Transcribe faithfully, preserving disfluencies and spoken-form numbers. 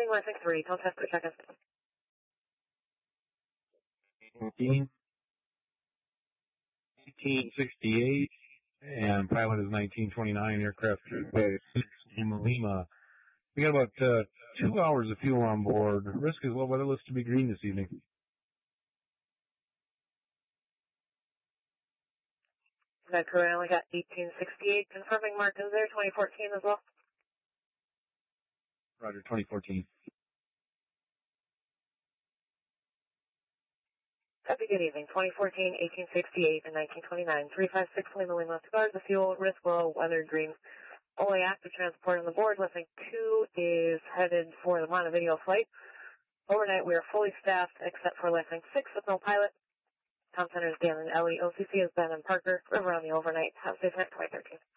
Green Lessing three, don't test for check-in. fourteen. eighteen sixty-eight, and pilot is nineteen twenty-nine, aircraft six Lima Lima. We got about uh, two hours of fuel on board. Risk is low weather, looks to be green this evening. That crew only got eighteen sixty-eight, confirming Mark is there, twenty fourteen as well. Roger, twenty fourteen. Copy, good evening. twenty fourteen, eighteen sixty-eight, and nineteen twenty-nine. three five six Lima Lima. Cigars, the fuel, risk low, weather green. Only active transport on the board. Lessing two is headed for the Montevideo flight. Overnight, we are fully staffed except for Lessing six with no pilot. Tom Center is Dan and Ellie. O C C is Ben and Parker. River on the overnight. Have a safe night, twenty thirteen.